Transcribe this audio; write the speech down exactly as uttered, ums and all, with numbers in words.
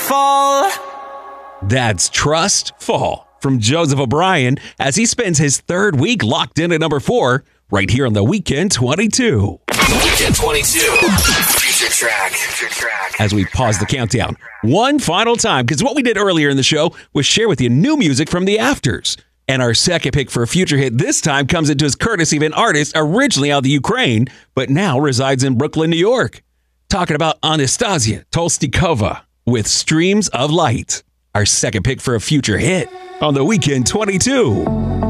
fall. That's Trust Fall from Joseph O'Brien as he spends his third week locked in at number four right here on the Weekend twenty-two. Weekend twenty-two. Future track. Future track. As we pause the countdown one final time, because what we did earlier in the show was share with you new music from the Afters. And our second pick for a future hit this time comes into his courtesy of an artist originally out of the Ukraine, but now resides in Brooklyn, New York. Talking about Anastasia Tolstikova with Streams of Light. Our second pick for a future hit on the Weekend twenty-two.